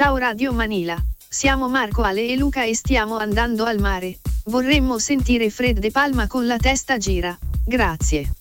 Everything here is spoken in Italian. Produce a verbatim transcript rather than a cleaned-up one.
Ciao Radio Manila, siamo Marco Ale e Luca e stiamo andando al mare. Vorremmo sentire Fred De Palma con La testa gira. Grazie.